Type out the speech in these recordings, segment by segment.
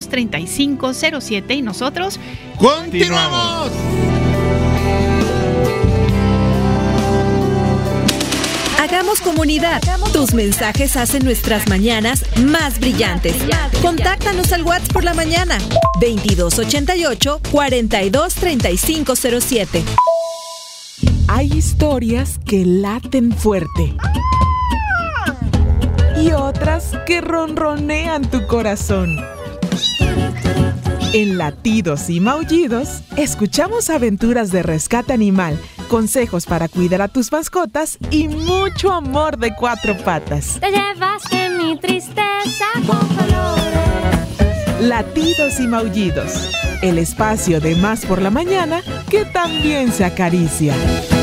42-3507 y nosotros ¡continuamos! Hagamos comunidad. Tus mensajes hacen nuestras mañanas más brillantes. Contáctanos al WhatsApp por la mañana. 2288-423507. Hay historias que laten fuerte y otras que ronronean tu corazón. En Latidos y Maullidos, escuchamos aventuras de rescate animal, consejos para cuidar a tus mascotas y mucho amor de cuatro patas. Te llevaste mi tristeza con colores. Latidos y Maullidos, el espacio de Más por la Mañana que también se acaricia.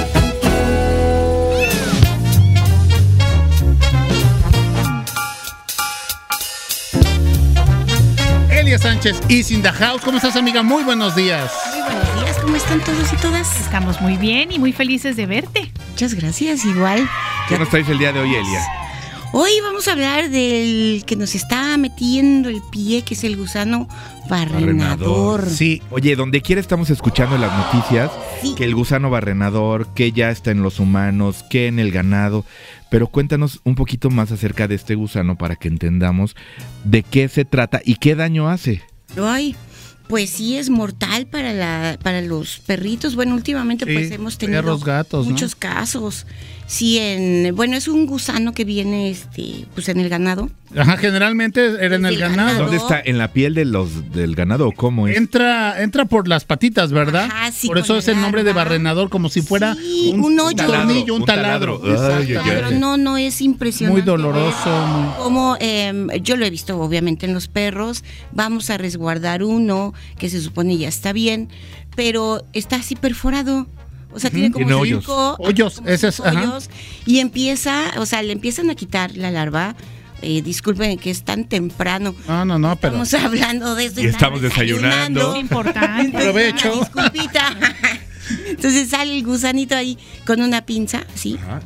Elia Sánchez is in the house. ¿Cómo estás, amiga? Muy buenos días. Muy buenos días, ¿cómo están todos y todas? estamos muy bien y muy felices de verte. Muchas gracias, igual. ¿Qué nos traes el día de hoy, Elia? Hoy vamos a hablar del que nos está metiendo el pie, que es el gusano barrenador. Sí, oye, donde quiera estamos escuchando las noticias, sí, que el gusano barrenador, que ya está en los humanos, que en el ganado. Pero cuéntanos un poquito más acerca de este gusano para que entendamos de qué se trata y qué daño hace. Ay, pues sí es mortal para los perritos. Bueno, últimamente Sí, pues hemos tenido perros, gatos, muchos casos. Sí, es un gusano que viene pues en el ganado. Ajá, generalmente era en el ganado. ¿Dónde está? ¿En la piel del ganado o cómo es? Entra por las patitas, ¿verdad? Ajá, sí, por eso con es el nombre de barrenador, como si fuera sí, un hoyo. tornillo, un taladro. Ay, Pero no es impresionante. Muy doloroso. Como yo lo he visto obviamente en los perros, vamos a resguardar uno que se supone ya está bien, pero está así perforado. O sea, tiene como hoyos. 5 Hoyos, ese es, hoyos, y le empiezan a quitar la larva. Disculpen que es tan temprano. No, pero Estamos hablando de esto. Y estamos desayunando. Es importante. Provecho. Disculpita. Entonces sale el gusanito ahí con una pinza, ¿sí? Ajá.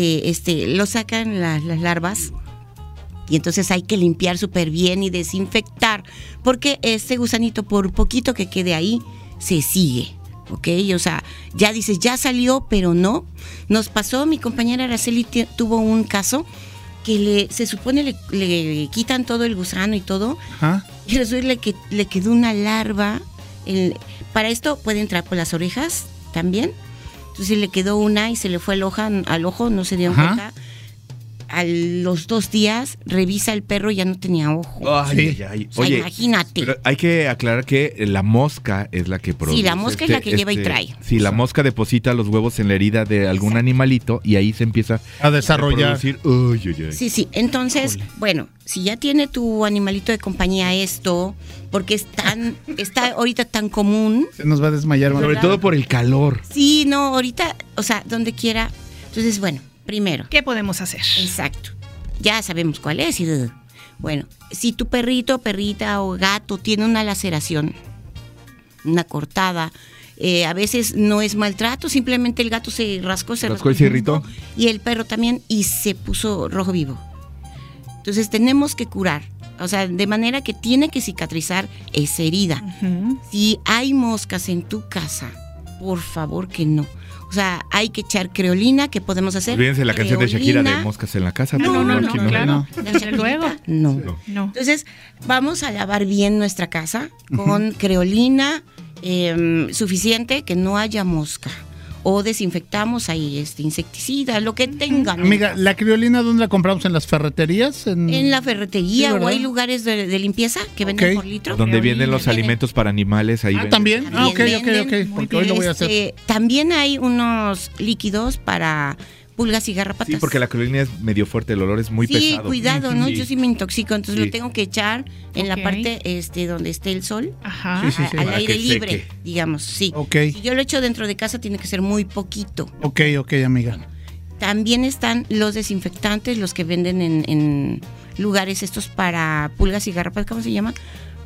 Lo sacan las larvas. Y entonces hay que limpiar súper bien y desinfectar. Porque este gusanito, por poquito que quede ahí, se sigue. ¿Ok? O sea, ya dices, ya salió, pero no. Nos pasó, mi compañera Araceli tuvo un caso que se supone le quitan todo el gusano y todo. Ajá. Y resulta que le quedó una larva. Para esto puede entrar por las orejas también. Entonces le quedó una y se le fue al ojo, no se dio cuenta. A los 2 días revisa el perro y ya no tenía ojo. Ay. O sea, Oye, imagínate. pero hay que aclarar que la mosca es la que produce. Sí, la mosca es la que lleva y trae. Sí, la mosca deposita los huevos en la herida de algún animalito y ahí se empieza A desarrollar. Sí. Entonces, bueno, si ya tiene tu animalito de compañía esto, porque está ahorita tan común. Se nos va a desmayar. Sobre todo por el calor. Sí, no, ahorita, o sea, donde quiera. Entonces, bueno, primero. ¿Qué podemos hacer? Exacto. Ya sabemos cuál es. Bueno, si tu perrito, perrita o gato tiene una laceración, una cortada, a veces no es maltrato, simplemente el gato se rascó y se irritó. Y el perro también, y se puso rojo vivo. Entonces tenemos que curar. O sea, de manera que tiene que cicatrizar esa herida. Uh-huh. Si hay moscas en tu casa, por favor que no. O sea, hay que echar creolina, que podemos hacer. Olvídense la canción de Shakira de moscas en la casa. No, aquí claro. Desde luego. No. Entonces, Vamos a lavar bien nuestra casa con creolina suficiente, que no haya mosca. O desinfectamos ahí insecticida, lo que tengan. Amiga, ¿la criolina dónde la compramos? ¿En las ferreterías? En la ferretería, Sí, o hay lugares de limpieza que venden por litro. Donde vienen los Vienen. alimentos para animales. Ahí venden. ¿También? Ok, venden. porque hoy lo voy a hacer. También hay unos líquidos para pulgas y garrapatas. Sí, porque la criolina es medio fuerte, el olor es muy pesado. Sí, cuidado, ¿no? Sí. Yo sí me intoxico, entonces Sí. lo tengo que echar en la parte donde esté el sol. ajá. Sí. Al Para aire que libre, seque. digamos, sí. Ok. Si yo lo echo dentro de casa, tiene que ser muy poquito. Ok, amiga. También están los desinfectantes, los que venden en lugares estos para pulgas y garrapatas, ¿cómo se llama?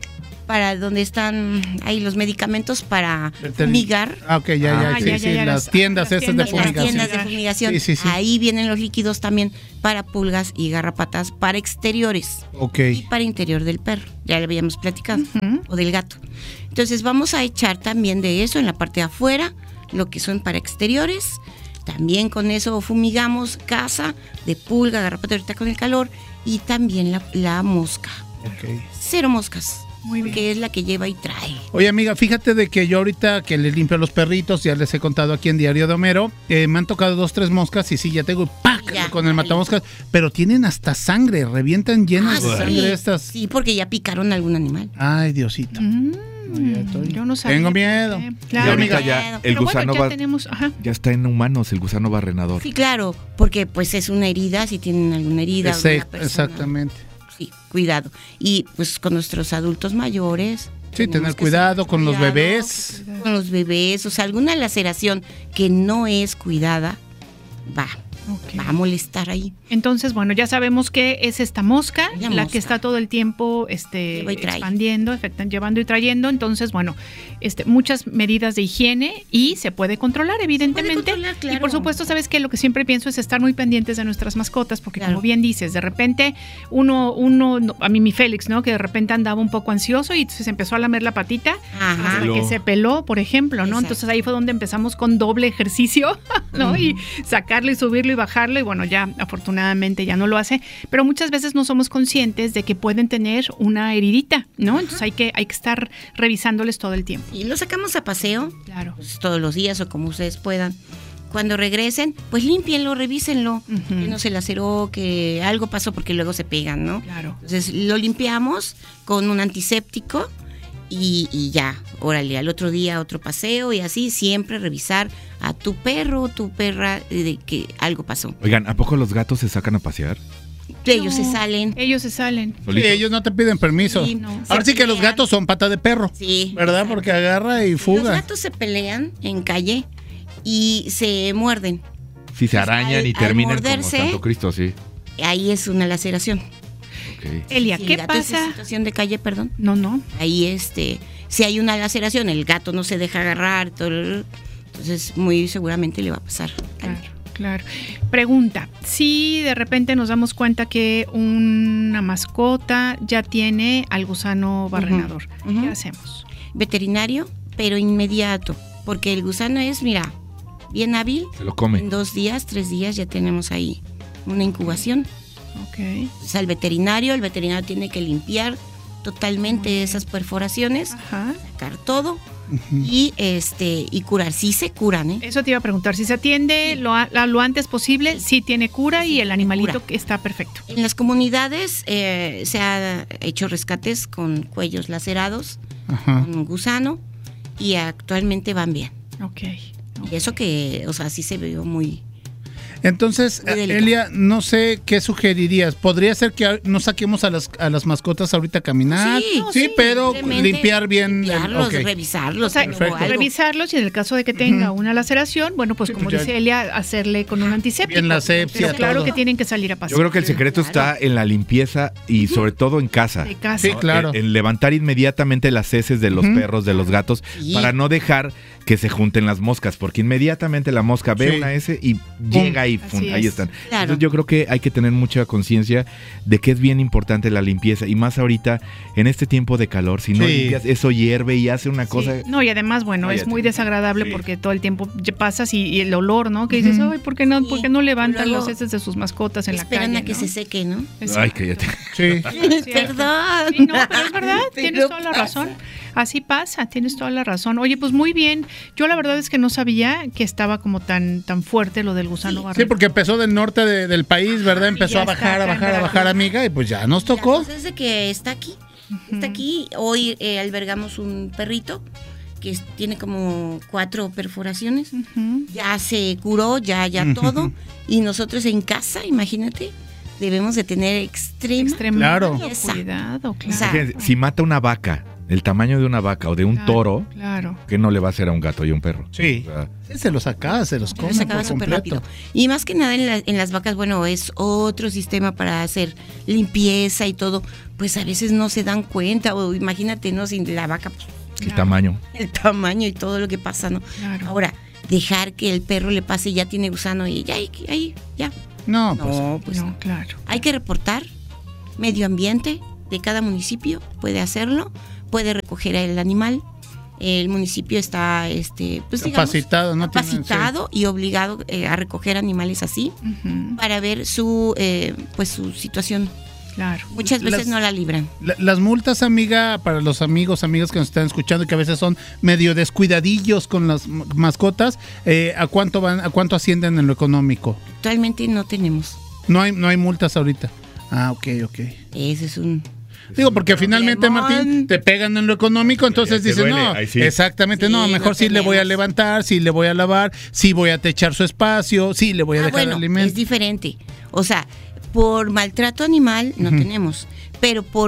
para donde están ahí los medicamentos para fumigar. Ok, ya. Las tiendas estas de En las fumigación. tiendas de fumigación. Sí. Ahí vienen los líquidos también para pulgas y garrapatas, para exteriores Ok. y para interior del perro. Ya lo habíamos platicado. O del gato. Entonces vamos a echar también de eso en la parte de afuera, lo que son para exteriores. También con eso fumigamos casa de pulga, garrapata ahorita con el calor, y también la mosca. Ok. 0 moscas. Muy bien. Que es la que lleva y trae. Oye, amiga, fíjate de que yo ahorita que le limpio a los perritos, ya les he contado aquí en Diario de Homero, me han tocado 2, 3 moscas y sí, ya tengo ¡pac! Ya, Con el vale. matamoscas, pero tienen hasta sangre, revientan llenas de sangre estas. Sí, porque ya picaron algún animal. Ay, Diosito. Ya estoy. Yo no sabía. Tengo miedo. Claro. Y ahorita amiga. ya el Pero bueno, gusano ya tenemos, ya está en humanos, el gusano barrenador. Sí, claro, porque pues es una herida, si tienen alguna herida. alguna persona. Exactamente. Sí, cuidado. Y pues con nuestros adultos mayores. Sí, tenemos tener que cuidado tener con los cuidado bebés. Con los bebés, o sea, alguna laceración que no es cuidada, va a molestar ahí. Entonces, bueno, ya sabemos que es esta mosca, La la mosca. que está todo el tiempo Lleva y trae. expandiendo, llevando y trayendo. Entonces, bueno, muchas medidas de higiene y se puede controlar, evidentemente. controlar, claro. Y por supuesto, sabes que lo que siempre pienso es estar muy pendientes de nuestras mascotas, porque Claro. como bien dices, de repente a mí mi Félix, ¿no? Que de repente andaba un poco ansioso y se empezó a lamer la patita Ajá. hasta que se peló, por ejemplo, ¿no? Exacto. Entonces ahí fue donde empezamos con doble ejercicio, ¿no? Y sacarlo y subirlo y bajarlo, y bueno, ya afortunadamente ya no lo hace, pero muchas veces no somos conscientes de que pueden tener una heridita, ¿no? Entonces hay que estar revisándoles todo el tiempo. Y lo sacamos a paseo, Claro. pues, todos los días o como ustedes puedan. Cuando regresen, pues límpienlo, revísenlo, que no se laceró, que algo pasó, porque luego se pegan, ¿no? Claro. Entonces lo limpiamos con un antiséptico y ya, órale, al otro día otro paseo, y así siempre revisar a tu perro o tu perra de que algo pasó. Oigan, ¿a poco los gatos se sacan a pasear? Ellos se No, salen. Ellos se salen. Sí, ellos no te piden permiso. Sí, no. Ahora Se sí que los pelean. gatos son pata de perro. Sí. ¿Verdad? exacto. Porque agarra y Los fuga. gatos se pelean en calle y se muerden. Si se arañan y al terminan como morderse- Santo Cristo, sí. Ahí es una laceración. Ok. Elia, Si el ¿qué gato es en pasa? situación de calle, perdón. No. Ahí si hay una laceración, el gato no se deja agarrar, entonces muy seguramente le va a pasar. Claro. Pregunta, si de repente nos damos cuenta que una mascota ya tiene al gusano barrenador, ujú. ¿qué hacemos? Veterinario, pero inmediato, porque el gusano es, mira, bien hábil. Se lo come. En 2 días, 3 días ya tenemos ahí una incubación. Ok. Entonces el veterinario tiene que limpiar totalmente esas perforaciones, Ajá. sacar todo y curar. Sí se curan, ¿eh? Eso te iba a preguntar, si se atiende lo antes posible, sí tiene cura y el animalito cura. está perfecto. En las comunidades se ha hecho rescates con cuellos lacerados, Ajá. con gusano, y actualmente van bien. Ok. Y eso que, o sea, sí se vio muy... Entonces, Muy delicado. Elia, no sé qué sugerirías. ¿Podría ser que no saquemos a las mascotas ahorita a caminar? Sí, pero simplemente limpiar bien. limpiarlos, ok. revisarlos. O sea, Perfecto. revisarlos y en el caso de que tenga una laceración, bueno, pues Sí, como pues ya. dice Elia, hacerle con un antiséptico. Bien la asepsia, Pero claro todo. que tienen que salir a pasear. Yo creo que el secreto está en la limpieza y sobre todo en casa. De casa. Sí, claro. En levantar inmediatamente las heces de los perros, de los gatos, Sí. para no dejar que se junten las moscas, porque inmediatamente la mosca ve Sí. una S y llega y Así ahí es. están. Claro. Entonces yo creo que hay que tener mucha conciencia de que es bien importante la limpieza, y más ahorita en este tiempo de calor, si no Sí. limpias, eso hierve y hace una Sí. cosa... No, y además, bueno, es Cállate. muy desagradable Sí. porque todo el tiempo pasas y el olor, ¿no? Que dices, ay, ¿por qué no levantan Luego las heces de sus mascotas en la Esperan calle? a que ¿no? se seque, ¿no? Exacto. Ay, cállate. Sí. Perdón. Sí, no, pero es verdad, tienes Pero toda la pasa. razón. Así pasa, tienes toda la razón. Oye, pues muy bien. Yo la verdad es que no sabía que estaba como tan fuerte lo del gusano Sí, barrenador. porque empezó del norte del país, ¿verdad? Empezó ya a está bajar, acá a en bajar, a bajar, Veracruz. amiga, y pues ya nos La tocó. cosa es de que está aquí. Está aquí. Hoy albergamos un perrito que tiene como 4 perforaciones. Ujú. Ya se curó, ya todo. Y nosotros en casa, imagínate, debemos de tener extrema Extremo Claro. cuidado, claro. O sea, Fíjense, si mata una vaca el tamaño de una vaca o de un toro, Claro. ¿qué no le va a hacer a un gato y a un perro? Sí. O sea, Se los acaba, se los come Se acaba por súper completo. rápido. Y más que nada en las vacas, bueno, es otro sistema para hacer limpieza y todo. Pues a veces no se dan cuenta, o imagínate, ¿no? Sin la vaca, pues, el tamaño. el tamaño y todo lo que pasa, ¿no? Claro. Ahora, dejar que el perro le pase, ya tiene gusano y ya, ahí, ya. No, pues. No, pues No, claro. hay que reportar. Medio ambiente de cada municipio puede hacerlo, puede recoger el animal. El municipio está pues, digamos, Capacitado, ¿no? capacitado y obligado a recoger animales así Ujú, para ver su pues su situación. claro. Muchas veces Las- no la libran. Las multas, amiga, para los amigas que nos están escuchando y que a veces son medio descuidadillos con las mascotas, ¿a cuánto van, a cuánto ascienden en lo económico? Actualmente no tenemos. No hay multas ahorita. Ah, ok. Ese es un Digo, porque finalmente, problemón. Martín, te pegan en lo económico, entonces Te dicen, duele, no, ahí sí. exactamente, Sí, no, mejor no sí le voy a tenemos. levantar, sí le voy a lavar, sí voy a techar su espacio, sí le voy a dejar bueno, es alimento. diferente. O sea, por maltrato animal no tenemos, pero por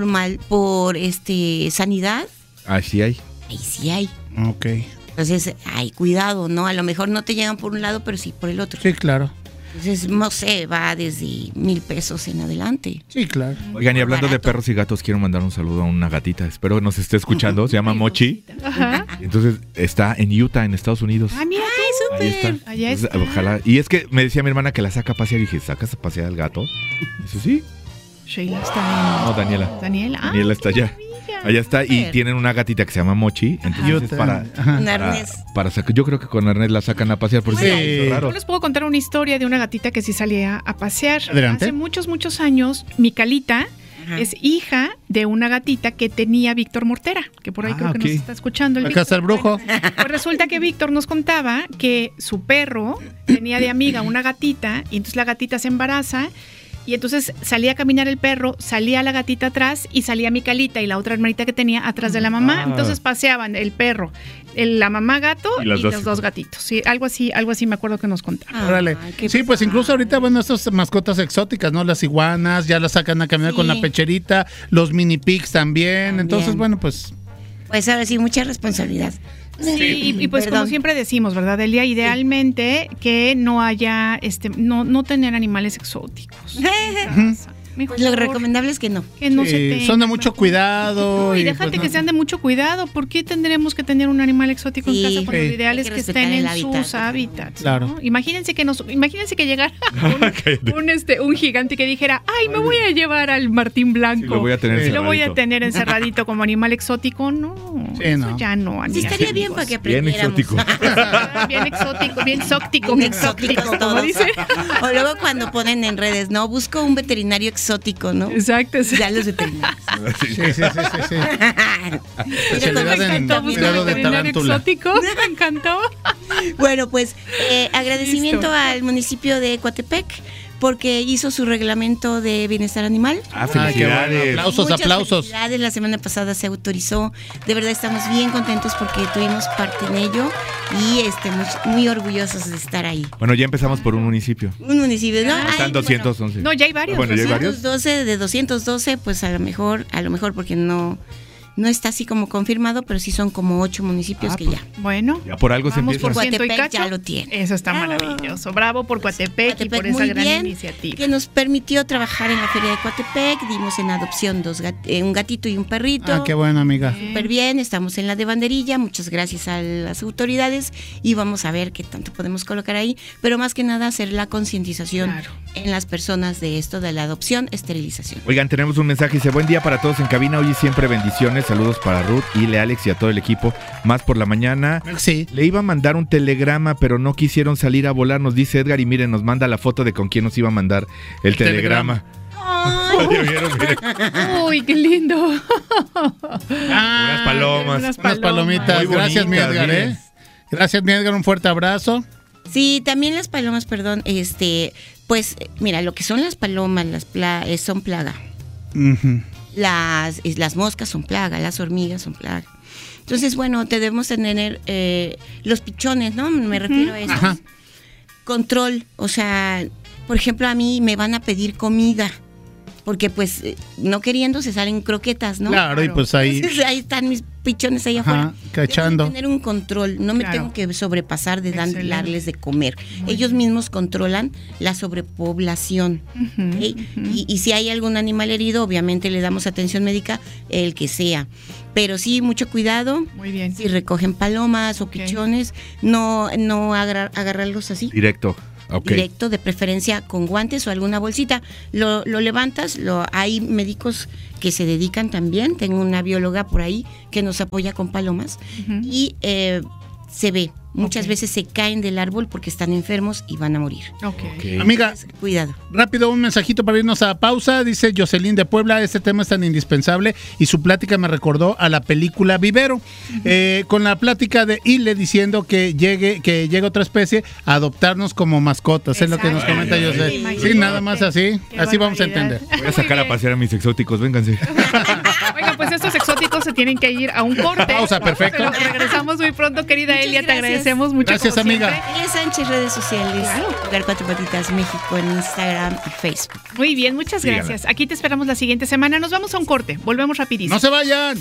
sanidad, Así hay. ahí sí hay. Ok, Entonces, hay cuidado, ¿no? A lo mejor no te llegan por un lado, pero sí por el otro. sí, claro, Entonces, no sé, va desde 1,000 pesos en adelante. sí, claro. Oigan, y hablando de barato. perros y gatos, quiero mandar un saludo a una gatita. Espero nos esté escuchando. Se llama Mochi. Ajá. Entonces está en Utah, en Estados Unidos. Ah, mira tú. Ahí está. Allá Entonces, está. ojalá. Y es que me decía mi hermana que la saca a pasear. Y dije, ¿sacas a pasear al gato? Dice, sí. Sheila está No, Daniela. en... Daniela. Ah, Daniela está allá. Allá está. Y Súper. tienen una gatita que se llama Mochi. Entonces es para... Ajá. Un Para, arnés. para sacar, yo creo que con arnés la sacan a pasear, por Sí. eso es raro. Yo les puedo contar una historia de una gatita que sí salía a pasear. Adelante. Hace muchos años, Micalita Ajá. es hija de una gatita que tenía Víctor Mortera, que por ahí Ah, creo que ok. nos está escuchando. La Víctor. casa del brujo. Pues resulta que Víctor nos contaba que su perro tenía de amiga una gatita y entonces la gatita se embaraza y entonces salía a caminar el perro, salía la gatita atrás y salía Micalita y la otra hermanita que tenía atrás de la mamá. Ah. Entonces paseaban el perro, la mamá gato Y y, las dos. los dos gatitos. Sí, algo así me acuerdo que nos contaba. Órale. Ay, qué Sí, pues padre. incluso ahorita, bueno, estas mascotas exóticas, ¿no? Las iguanas, ya las sacan a caminar Sí. con la pecherita, los mini pigs también. Entonces, bueno, pues Pues ahora sí, mucha responsabilidad. Sí, y pues Perdón. como siempre decimos, ¿verdad, Delia? Idealmente que no haya, no tener animales exóticos. Mejor Pues lo recomendable es que no. que no sí, se tengan, son de mucho mejor. cuidado. No, y y, déjate pues, que no. sean de mucho cuidado. ¿Por qué tendremos que tener un animal exótico en Sí. casa cuando Sí. lo ideal Hay es que que respetar estén el en hábitat. sus hábitats? Claro. ¿no? Imagínense que llegara un gigante que dijera, ay, me voy a llevar al Martín Blanco. Sí, lo voy a tener Y lo voy a encerradito. tener encerradito como animal exótico. No, Sí, eso no. ya no. Sí, estaría bien para que Bien aprendiéramos. exótico. Bien exótico, bien exótico, Bien exóticos como todos. dice. O luego cuando ponen en redes, no, busco un veterinario exótico, ¿no? Exacto. Ya los veterinarios. Sí. Especialidad Me en encantó, cuidado de veterinario tarántula. exótico, me encantó. Bueno, pues agradecimiento Listo. al municipio de Coatepec porque hizo su reglamento de bienestar animal. Ah, Ay, qué bueno. felicidades. Aplausos, Muchas aplausos. felicidades. La semana pasada se autorizó. De verdad estamos bien contentos porque tuvimos parte en ello y muy orgullosos de estar ahí. Bueno, ya empezamos por un municipio. Un municipio, ¿no? Están Ay, 211. No, ya hay varios. Bueno, ya hay varios. 212 de 212, pues a lo mejor porque no está así como confirmado, pero sí son como 8 municipios Ah, que pues, ya. Bueno, Ya por algo se vamos empieza. por ciento y Coatepec cacho. ya lo tiene. Eso está Bravo. maravilloso. Bravo por Coatepec y Coatepec por esa muy gran bien, iniciativa. que nos permitió trabajar en la feria de Coatepec. Dimos en adopción un gatito y un perrito. Ah, qué bueno, amiga. Súper bien, estamos en la de banderilla, muchas gracias a las autoridades y vamos a ver qué tanto podemos colocar ahí, pero más que nada hacer la concientización Claro. en las personas de esto de la adopción, esterilización. Oigan, tenemos un mensaje. Dice, buen día para todos en cabina. Hoy y siempre bendiciones. Saludos para Ruth, Ile, Alex y a todo el equipo. Más por la mañana. Sí. Le iba a mandar un telegrama, pero no quisieron salir a volar, nos dice Edgar. Y miren, nos manda la foto de con quién nos iba a mandar el telegrama. ¿Vieron? Miren, Uy, qué lindo. unas palomas. Unas Unas palomitas. Muy Gracias, mi bonitas, Edgar, miren. ¿eh? Gracias, mi Edgar. Un fuerte abrazo. Sí, también las palomas, perdón, pues mira, lo que son las palomas, son plaga. Ujú. Las moscas son plaga, las hormigas son plaga. Entonces, bueno, debemos tener los pichones, ¿no? Me refiero a eso. Ajá. Control, o sea, por ejemplo, a mí me van a pedir comida. porque pues no queriendo se salen croquetas, ¿no? Claro, y pues ahí... Entonces, ahí están mis pichones ahí afuera. Cachando. Debo tener un control, no me tengo que sobrepasar de darles de comer. Ellos mismos controlan la sobrepoblación. ¿Okay? Y si hay algún animal herido, obviamente le damos atención médica, el que sea. Pero sí, mucho cuidado. Muy bien. Si recogen palomas o pichones, no agarrarlos así. Directo. Okay. Directo, de preferencia con guantes o alguna bolsita. Lo levantas, hay médicos que se dedican también. Tengo una bióloga por ahí que nos apoya con palomas y se ve. Muchas veces se caen del árbol porque están enfermos y van a morir. Okay. Amiga, cuidado. Rápido, un mensajito para irnos a pausa. Dice Jocelyn de Puebla, este tema es tan indispensable y su plática me recordó a la película Vivero. Con la plática de Ile diciendo que llegue otra especie a adoptarnos como mascotas. Exacto. Es lo que nos comenta Jocelyn. Sí, nada más así. Así vamos a entender. Voy a sacar a pasear a mis exóticos, vénganse. Oigan, pues estos exóticos se tienen que ir a un corte. Pausa, perfecto. Pero regresamos muy pronto, querida Muchas Elia, gracias. te agradecemos mucho. Gracias, amiga. Elia Sánchez, redes sociales, Hogar Cuatro Patitas México en Instagram y Facebook. Muy bien, muchas gracias. Aquí te esperamos la siguiente semana. Nos vamos a un corte. Volvemos rapidísimo. ¡No se vayan!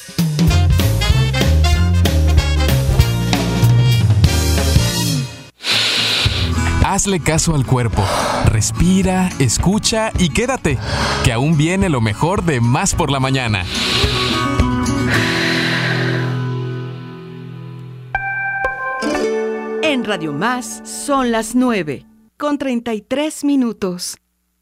Hazle caso al cuerpo. Respira, escucha y quédate, que aún viene lo mejor de Más por la Mañana. En Radio Más son las 9:33.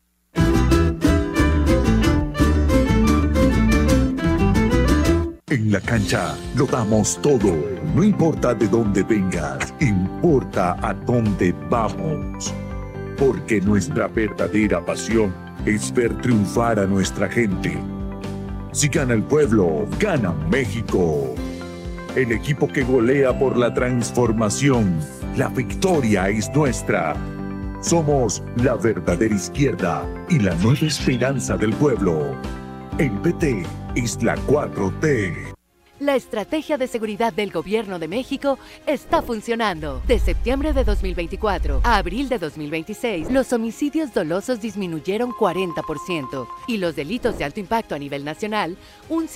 En la cancha lo damos todo. No importa de dónde vengas, importa a dónde vamos. Porque nuestra verdadera pasión es ver triunfar a nuestra gente. Si gana el pueblo, gana México. El equipo que golea por la transformación. La victoria es nuestra. Somos la verdadera izquierda y la nueva esperanza del pueblo. El PT es la 4T. La estrategia de seguridad del Gobierno de México está funcionando. De septiembre de 2024 a abril de 2026, los homicidios dolosos disminuyeron 40% y los delitos de alto impacto a nivel nacional un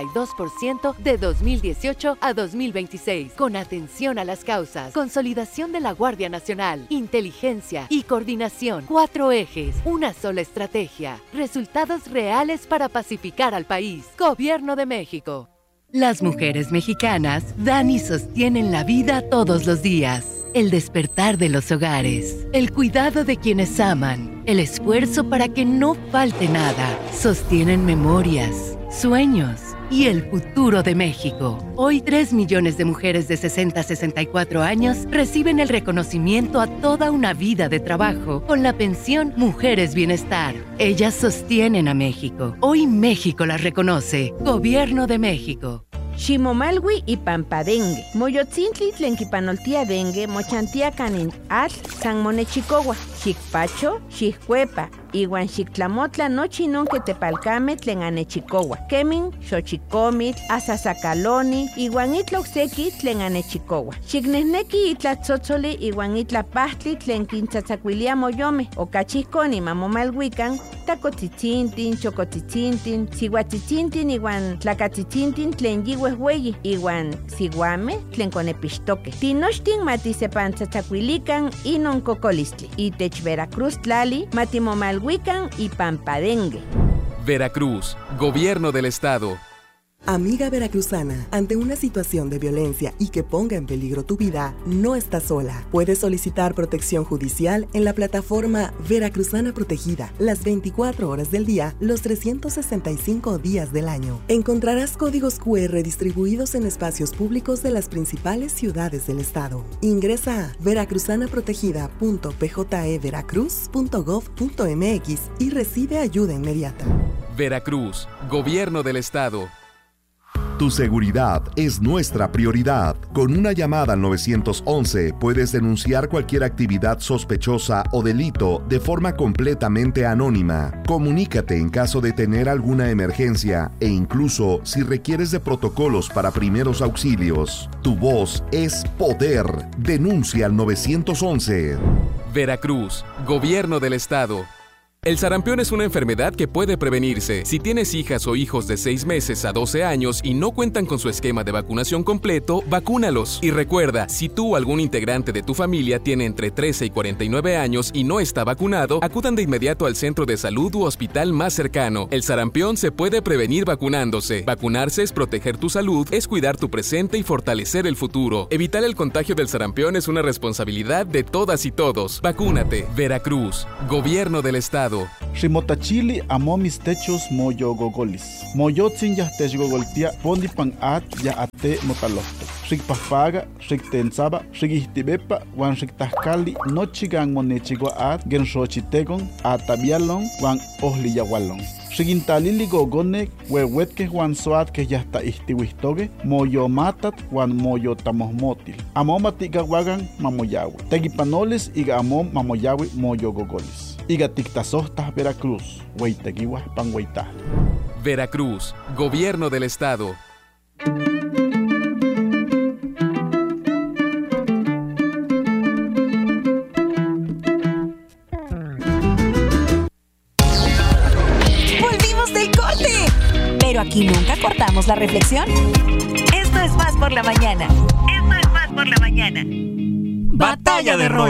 52% de 2018 a 2026. Con atención a las causas, consolidación de la Guardia Nacional, inteligencia y coordinación. 4 ejes, una sola estrategia. Resultados reales para pacificar al país. Gobierno de México. Las mujeres mexicanas dan y sostienen la vida todos los días. El despertar de los hogares, el cuidado de quienes aman, el esfuerzo para que no falte nada. Sostienen memorias, sueños y el futuro de México. Hoy 3 millones de mujeres de 60 a 64 años reciben el reconocimiento a toda una vida de trabajo con la pensión Mujeres Bienestar. Ellas sostienen a México. Hoy México las reconoce. Gobierno de México. Ximomalwi y Pampadengue. Moyotzintli tlenquipanoltia dengue, mochantia canin al San Monechicohua. Xicpacho, xiccuepa, iwan xictlamotla nochi non que tepalcame tlen anechicohua. Kemin, xochicomit, asasacaloni, iwan itloxeki tlen anechicohua. Xicnehneki itlatzotzoli iwan itlapahtli tlen quintzatzacuilia moyome. Ocachiconi mamomalhuican, tacotzitzintin, chocotzitzintin, sihuatzitzintin iwan tlacatzitzintin tlen yihuehueyi, iwan siguame tlen conepixtoque. Tinochtin matisepantzatzacuilican inon cocolistli. Itech Veracruz tlali, matimomalhuican y Pampadengue. Veracruz, Gobierno del Estado. Amiga veracruzana, ante una situación de violencia y que ponga en peligro tu vida, no estás sola. Puedes solicitar protección judicial en la plataforma Veracruzana Protegida, las 24 horas del día, los 365 días del año. Encontrarás códigos QR distribuidos en espacios públicos de las principales ciudades del estado. Ingresa a veracruzanaprotegida.pjeveracruz.gov.mx y recibe ayuda inmediata. Veracruz, Gobierno del Estado. Tu seguridad es nuestra prioridad. Con una llamada al 911 puedes denunciar cualquier actividad sospechosa o delito de forma completamente anónima. Comunícate en caso de tener alguna emergencia e incluso si requieres de protocolos para primeros auxilios. Tu voz es poder. Denuncia al 911. Veracruz, Gobierno del Estado. El sarampión es una enfermedad que puede prevenirse. Si tienes hijas o hijos de 6 meses a 12 años y no cuentan con su esquema de vacunación completo, vacúnalos. Y recuerda, si tú o algún integrante de tu familia tiene entre 13 y 49 años y no está vacunado, acudan de inmediato al centro de salud u hospital más cercano. El sarampión se puede prevenir vacunándose. Vacunarse es proteger tu salud, es cuidar tu presente y fortalecer el futuro. Evitar el contagio del sarampión es una responsabilidad de todas y todos. Vacúnate. Veracruz. Gobierno del Estado. Ximotachili amo mis techos moyo gogolis. Moyotzin ya tech gogoltia pondi pan at ya ate motalofto. Xikpafaga, xiktensaba, xikihtibepa, wan xiktahkali, nochigan monechigo at, genxochitegon, atabialon, wan ohliyawalon. Xikintalili gogonek, wewetke wan soat que ya está istiwistoge, moyo matat, wan moyo tamosmotil. Amo matigawagan mamoyawe. Tegipanoles iga amom mamoyawe moyo gogolis. Iga tiktasostas Veracruz, weitegiwa panweita. Veracruz, Gobierno del Estado. ¡Volvimos del corte! Pero aquí nunca cortamos la reflexión. Esto es Más por la Mañana. Esto es Más por la Mañana. Batalla de Rol.